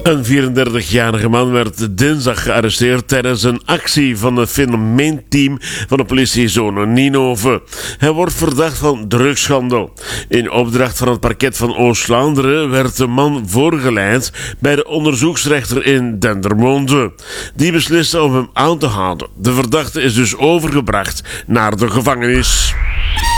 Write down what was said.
Een 34-jarige man werd dinsdag gearresteerd tijdens een actie van het fenomeenteam van de politiezone Ninove. Hij wordt verdacht van drugshandel. In opdracht van het parket van Oost-Vlaanderen werd de man voorgeleid bij de onderzoeksrechter in Dendermonde. Die besliste om hem aan te houden. De verdachte is dus overgebracht naar de gevangenis.